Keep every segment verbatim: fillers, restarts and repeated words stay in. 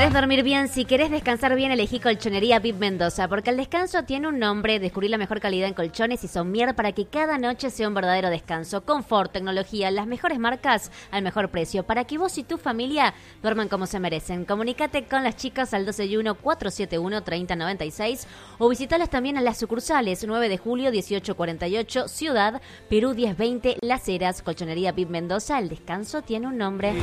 querés dormir bien, si querés descansar bien, elegí Colchonería Pip Mendoza, porque el descanso tiene un nombre. Descubrí la mejor calidad en colchones y somier para que cada noche sea un verdadero descanso. Confort, tecnología, las mejores marcas al mejor precio, para que vos y tu familia duerman como se merecen. Comunícate con las chicas al doce uno, cuatro siete uno, tres cero nueve seis o visitalas también a las sucursales nueve de julio, dieciocho cuarenta y ocho, Ciudad, Perú diez veinte, Las Heras. Colchonería Pip Mendoza, el descanso tiene un nombre.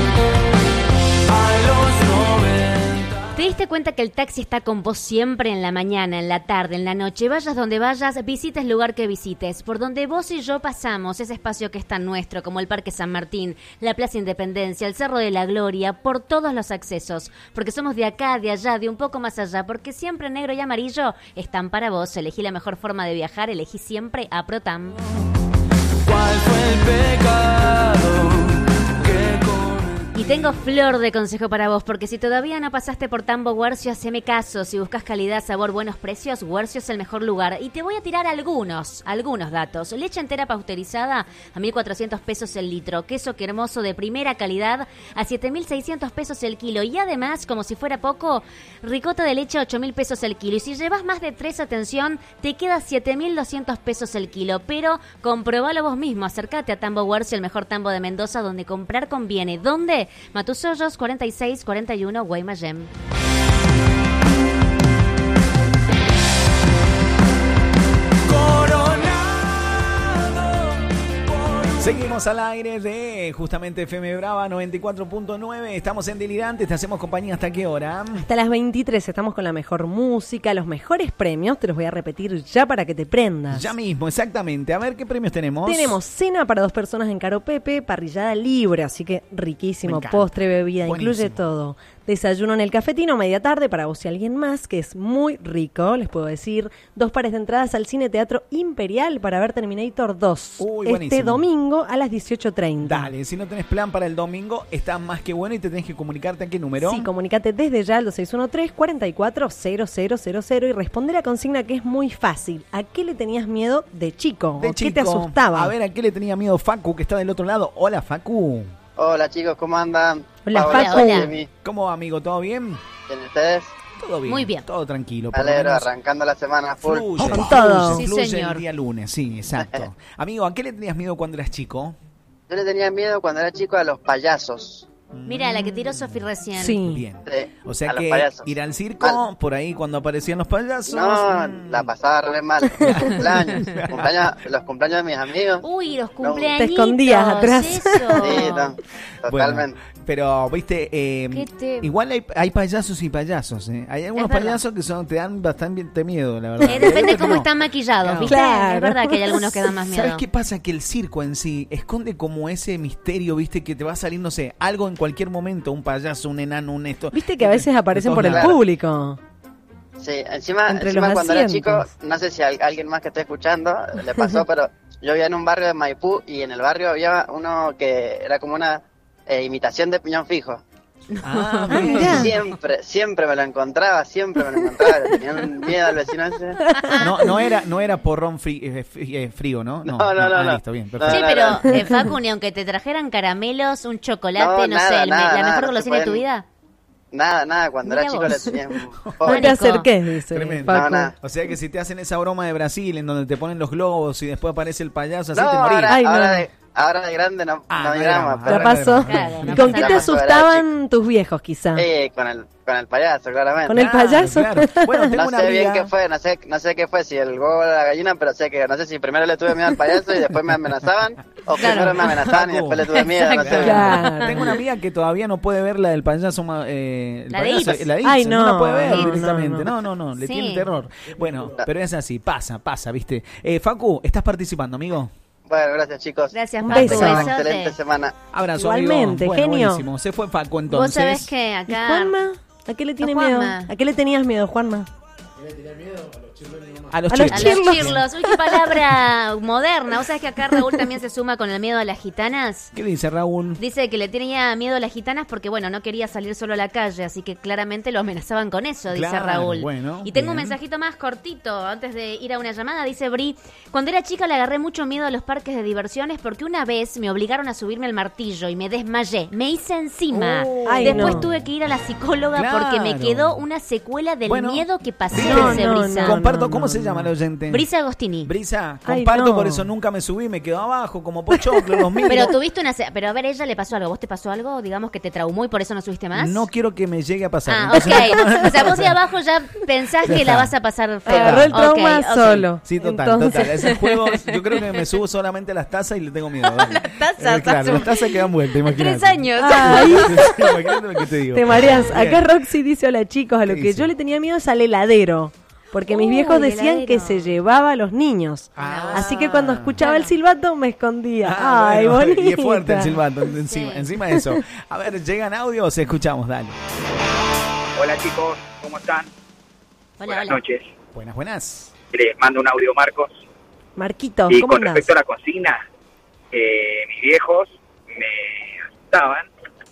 ¿Te diste cuenta que el taxi está con vos siempre, en la mañana, en la tarde, en la noche? Vayas donde vayas, visites el lugar que visites. Por donde vos y yo pasamos, ese espacio que es tan nuestro, como el Parque San Martín, la Plaza Independencia, el Cerro de la Gloria, por todos los accesos. Porque somos de acá, de allá, de un poco más allá. Porque siempre negro y amarillo están para vos. Elegí la mejor forma de viajar, elegí siempre a Protam. ¿Cuál fue el pecado? Y tengo flor de consejo para vos, porque si todavía no pasaste por Tambo Huercio, haceme caso. Si buscas calidad, sabor, buenos precios, Huercio es el mejor lugar. Y te voy a tirar algunos, algunos datos. Leche entera pasteurizada a mil cuatrocientos pesos el litro. Queso que hermoso de primera calidad a siete mil seiscientos pesos el kilo. Y además, como si fuera poco, ricota de leche a ocho mil pesos el kilo. Y si llevas más de tres, atención, te queda siete mil doscientos pesos el kilo. Pero comprobalo vos mismo. Acércate a Tambo Huercio, el mejor tambo de Mendoza, donde comprar conviene. ¿Dónde? Matusollos cuarenta y seis cuarenta y uno, Guaymallén. Seguimos al aire de justamente F M Brava noventa y cuatro punto nueve. Estamos en Delirantes, te hacemos compañía ¿hasta qué hora? Hasta las veintitrés. Estamos con la mejor música, los mejores premios. Te los voy a repetir ya para que te prendas. Ya mismo, exactamente. A ver, ¿qué premios tenemos? Tenemos cena para dos personas en Caro Pepe, parrillada libre, así que riquísimo. Postre, bebida, buenísimo. Incluye todo. Desayuno en el Cafetino, media tarde, para vos y alguien más, que es muy rico, les puedo decir. Dos pares de entradas al Cine Teatro Imperial para ver Terminator dos. Uy, este buenísimo. Domingo a las dieciocho treinta. Dale, si no tenés plan para el domingo, está más que bueno y te tenés que comunicarte a qué número. Sí, comunicate desde ya al dos seis uno tres, cuatro cuatro cero cero cero cero y responde la consigna, que es muy fácil. ¿A qué le tenías miedo de chico? De ¿O chico. qué te asustaba? A ver, ¿a qué le tenía miedo Facu, que está del otro lado? Hola, Facu. Hola chicos, ¿cómo andan? Hola, Paola, Facu. Hola. Emi. ¿Cómo va, amigo? ¿Todo bien? ¿Quién ustedes? Todo bien. Muy bien. Todo tranquilo. Me alegro, arrancando la semana full. Fluye, Con todo. fluye, Sí, fluye señor. el día lunes, sí, exacto. Amigo, ¿a qué le tenías miedo cuando eras chico? Yo le tenía miedo cuando era chico a los payasos. Mira, la que tiró Sofi recién. Sí. Bien. Sí, O sea a los que payasos. ir al circo, Mal. por ahí cuando aparecían los payasos. No, mm. la pasaba re mal. Los cumpleaños, cumpleaños, los cumpleaños de mis amigos. Uy, los No. cumpleaños. Te escondías atrás. Sí, no, totalmente. Bueno, pero, viste, eh, ¿Qué te- igual hay, hay payasos y payasos, ¿eh? Hay algunos Es verdad. payasos que son te dan bastante miedo, la verdad. Eh, depende Hay otros cómo que no. están maquillados, Claro. ¿viste? Claro. Es verdad que hay algunos que dan más miedo. ¿Sabes qué pasa? Que el circo en sí esconde como ese misterio, viste, que te va a salir, no sé, algo en cualquier momento, un payaso, un enano, un esto. Viste que a veces aparecen De por el todos lados. público. Sí, encima, Entre encima los cuando era chico, asientos. no sé si a alguien más que esté escuchando le pasó, pero yo vivía en un barrio de Maipú y en el barrio había uno que era como una eh, imitación de Piñón Fijo. Ah, Ah, bien. mirá. Siempre, siempre me lo encontraba, siempre me lo encontraba. Le tenía un miedo al vecino ese. No, no era, no era porrón frí- eh, frí- eh, frío, ¿no? No, no, no, Ah, no. listo, bien, No, perfecto. Sí, no, pero no. eh, Facu, ni aunque te trajeran caramelos, un chocolate, No, no, nada, sé, el me- nada, la nada, mejor no se golosina de tu pueden- vida. Nada, nada, cuando Mira era chico vos. le tenía un No te Pánico. acerques, dice Tremendo. Facu. No, nada. O sea que si te hacen esa broma de Brasil en donde te ponen los globos y después aparece el payaso, así No, te morís. ahora, Ay, no. ahora, de, ahora de grande no, Ah, no hay no drama, drama. pero Ya pasó. Claro, ¿Y no con pasa qué te nada. asustaban tus viejos, quizá? sí, con el, con el payaso, claramente. ¿Con el Claro, payaso? claro. Bueno, tengo No una sé bien amiga. qué fue, no sé, no sé qué fue, si el huevo o la gallina, pero sé que no sé si primero le tuve miedo al payaso y después me amenazaban, o Claro. primero me amenazaban y después le tuve miedo, no sé. Exacto. Claro. Tengo una amiga que todavía no puede ver la del payaso. ma- Eh, el La de payaso, Itz. la de Itz, Ay, no, no, la puede ver no, directamente. no, No, no, no, le Sí. tiene terror. Bueno, pero es así, pasa, pasa, ¿viste? Eh, Facu, ¿estás participando, amigo? Bueno, gracias chicos. Gracias, Un Facu. beso. Tengan una besote. excelente semana. Abrazo, Igualmente, amigo. Bueno, genio. buenísimo. Se fue Facu entonces. Vos sabés que ¿Y acá... Juanma? ¿A qué le tiene No, miedo? Juanma. ¿A qué le tenías miedo, Juanma? A los A los chirlos. A los chirlos. Uy, qué palabra moderna. ¿Vos sabés que acá Raúl también se suma con el miedo a las gitanas? ¿Qué dice Raúl? Dice que le tenía miedo a las gitanas porque, bueno, no quería salir solo a la calle, así que claramente lo amenazaban con eso, dice Claro, Raúl. bueno, y tengo bien. un mensajito más cortito antes de ir a una llamada. Dice Bri, cuando era chica le agarré mucho miedo a los parques de diversiones porque una vez me obligaron a subirme al martillo y me desmayé. Me hice encima. Oh. Ay, Después no. tuve que ir a la psicóloga Claro. porque me quedó una secuela del Bueno, miedo que pasé, no, dice no, Brisa. no. Comparto, ¿cómo se llama el oyente? Brisa Agostini. Brisa, Ay, comparto, no. por eso nunca me subí, me quedo abajo, como pochoclo, los miro. Pero tuviste una... se- Pero a ver, ella le pasó algo. ¿Vos te pasó algo, digamos, que te traumó y por eso no subiste más? No quiero que me llegue a pasar. Ah, Entonces, ok. O sea, vos de abajo ya pensás Ya que la está. vas a pasar feo. Agarró el trauma Ok, ok. solo. Sí, total, Entonces- total. Ese juego, yo creo que me subo solamente a las tazas y le tengo miedo. Dale. Las tazas, Eh, claro, hace un- las tazas quedan vueltas, imagínate. Tres años. Ay, Imagínate lo que te digo. te mareas. Acá Bien. Roxy dice, hola chicos, a lo ¿Qué que dice? yo le tenía miedo es al heladero. Porque mis Uy, viejos el decían que heladero. se llevaba a los niños. Ah. Así que cuando escuchaba el Claro. silbato me escondía. Ah, Ay, bueno, bonita. y es fuerte el silbato encima, Sí. encima de eso. A ver, ¿llegan audios? Escuchamos, dale. Hola chicos, ¿cómo están? Hola, Buenas hola. noches. Buenas, buenas. Les mando un audio Marcos. Marquitos, Y ¿cómo con andás? respecto a la consigna, eh, mis viejos me asustaban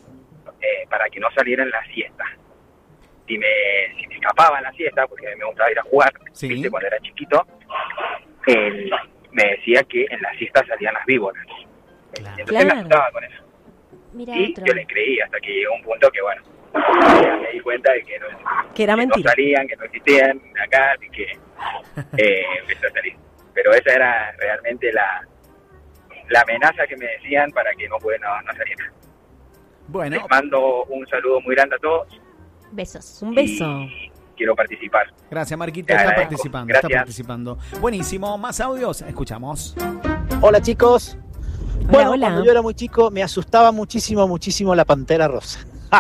eh, para que no saliera en la siesta. Si me, si me escapaba en la siesta, porque me gustaba ir a jugar, Sí. ¿viste? Cuando era chiquito, él me decía que en la siesta salían las víboras. Claro. Entonces me Claro. asustaba con eso. Mira Y otro. yo le creía hasta que llegó un punto que, bueno, ya me di cuenta de que no, Que era que no mentira. salían, que no existían acá, así que eh, empezó a salir. Pero esa era realmente la, la amenaza que me decían para que no, pude, no, no saliera. Bueno, Les mando un saludo muy grande a todos. Besos. Un beso. Y quiero participar. gracias Marquito, Te está agradezco. participando, está Gracias. participando. Buenísimo, más audios, escuchamos. Hola chicos. Bueno, hola. cuando yo era muy chico me asustaba muchísimo, muchísimo la Pantera Rosa.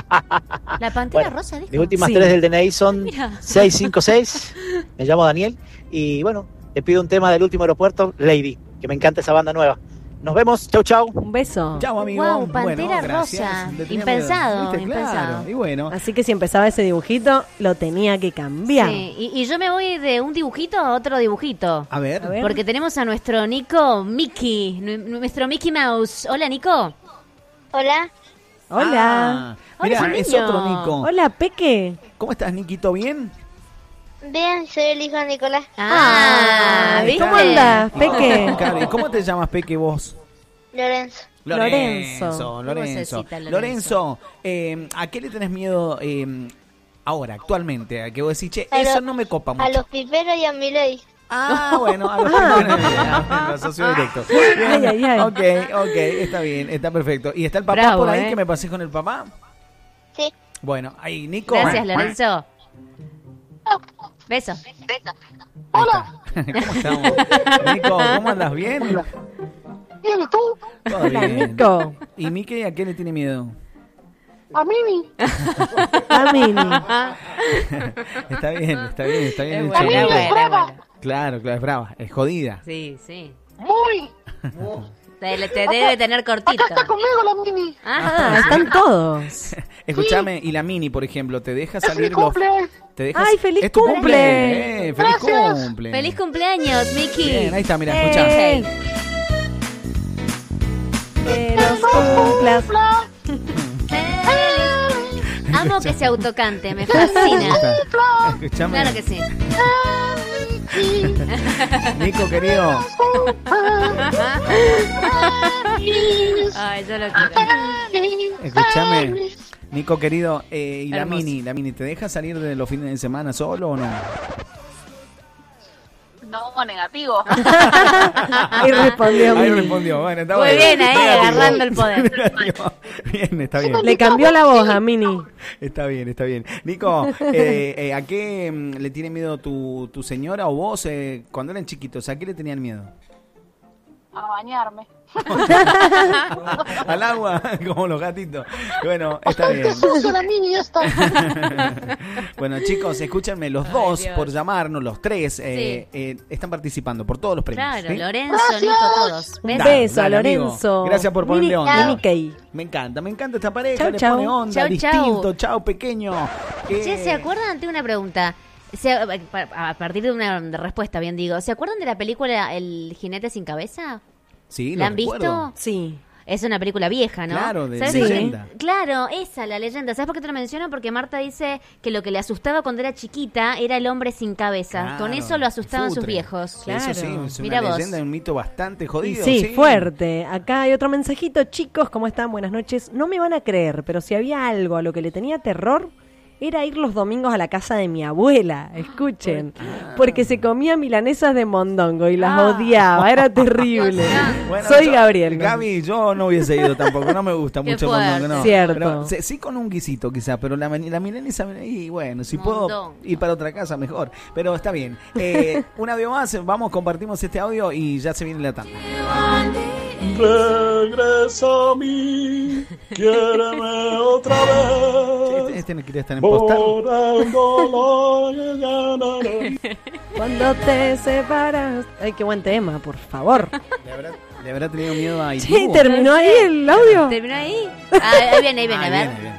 La pantera Bueno, rosa, dijo. Mis últimas Sí. tres del D N I son Mira. seis cinco seis. Me llamo Daniel y bueno, le pido un tema del último aeropuerto, Lady, que me encanta esa banda nueva. Nos vemos, chau chau. Un beso. Chao, amigo. Guau, Pantera bueno, gracias. Rosa. Le tenía Impensado, miedo. ¿Viste? impensado. Claro. Y bueno, Así que si empezaba ese dibujito, lo tenía que cambiar. Sí, y, y yo me voy de un dibujito a otro dibujito. a ver. A ver. Porque tenemos a nuestro Nico Mickey, nu- nuestro Mickey Mouse. Hola, Nico. Hola, Hola. Ah, mira, Hola, es niño. otro Nico. Hola, Peque. ¿Cómo estás, Niquito? ¿Bien? bien, soy el hijo de Nicolás. Ah, Ahí ¿viste? ¿Cómo andás, Peque? Claro, ¿y cómo te llamas, Peque, vos? Lorenzo. Lorenzo, Lorenzo. Lorenzo. vocecita, Lorenzo. Lorenzo, eh, ¿a qué le tenés miedo eh, ahora, actualmente? A que vos decís, che, A eso lo- no me copa A mucho. los piperos y a mi ley. Ah, bueno, a los ah. lo asocio directo. Ay, ay, ay. Ok, ok, está bien, está perfecto. ¿Y está el papá Bravo, por ahí eh. que me pasé con el papá? Sí. Bueno, ahí, Nico. Gracias, Lorenzo. Beso. Hola. ¿Cómo estamos? Nico, ¿cómo andas? ¿Bien? Bien, ¿y tú? Todo Hola, bien. Nico. ¿Y Miki a qué le tiene miedo? A Mimi. A Mini. Está bien, está bien, está bien. Es el buena, chonguito. es buena, es buena. Claro, claro, es brava, es jodida. Sí, sí. Muy. Te, te debe tener cortito. conmigo la Mimi. Ah, Ah, están todos. Escúchame, y la Mini, por ejemplo, ¿te deja salir los... cumple. ¿Te dejas... Ay, feliz es tu cumple. cumple. Eh, feliz Gracias. cumple. feliz cumpleaños, Mickey. Bien, ahí está, mira, Eh. escuchá. Hey. Que los cumplas. Amo que se autocante, me Ahí fascina. está. Escuchame. Claro que sí. Nico, querido. Ay, yo lo quiero. Escúchame. Nico, querido, eh, ¿y la Hermoso. Mini? ¿La Mini te deja salir de los fines de semana solo o no? No, negativo. Y respondió Ahí Mini. respondió, bueno, está Muy bueno. bien ahí, Negativo. agarrando el poder. Negativo. Bien, está bien. Le cambió la voz a Mini. Está bien, está bien. Nico, eh, eh, ¿a qué mm, le tiene miedo tu, tu señora o vos eh, cuando eran chiquitos? ¿A qué le tenían miedo? A bañarme. Al agua, como los gatitos. Bueno, está bien. la Mimi esta. Bueno, chicos, escúchenme, los Ay, dos, Dios. por llamarnos, los tres, eh, eh, están participando por todos los premios. Claro, ¿sí? Lorenzo, Nico, todos. Un Besos. Dale, beso, dale, amigo. Lorenzo. Gracias por ponerle Mini, onda. Mickey. Me encanta, me encanta esta pareja, Chau, le chau. pone onda, Chau, chau. distinto, chau, pequeño. Eh, Che, ¿se acuerdan? Tengo una pregunta. Se- a partir de una respuesta, bien digo, ¿se acuerdan de la película El jinete sin cabeza? Sí, ¿La lo han recuerdo. visto? Sí. Es una película vieja, ¿no? Claro, de ¿Sabes por qué? leyenda. Claro, esa, la leyenda. ¿Sabes por qué te lo menciono? Porque Marta dice que lo que le asustaba cuando era chiquita era el hombre sin cabeza. Claro, Con eso lo asustaban sus futre. viejos. Eso sí, es Mira una vos. leyenda, un mito bastante Y jodido. sí, fuerte. Acá hay otro mensajito. Chicos, ¿cómo están? Buenas noches. No me van a creer, pero si había algo a lo que le tenía terror, era ir los domingos a la casa de mi abuela. Escuchen. Porque se comía milanesas de mondongo y las Ah. odiaba. Era terrible. Bueno, Soy yo- Gabriel. ¿no? Gaby, yo no hubiese ido tampoco, no me gusta Qué mucho el fuerte. mondongo, no. Cierto. Pero, sí, sí con un guisito quizás, pero la, la milanesa, y bueno, si puedo Mondongo. ir para otra casa, mejor. Pero está bien. Eh, un audio más, vamos, compartimos este audio y ya se viene la tanda. Regresa a mí, quiéreme otra Este, vez. este no quería estar en postal. Por el dolor que ganaré. Cuando te separas. Ay, qué buen tema, por favor. ¿Le habrá, le habrá tenido miedo a Sí, Itubo? terminó ahí el audio. ¿Terminó ahí? Ah, ahí viene, ahí viene, Ah, a ver. viene, viene.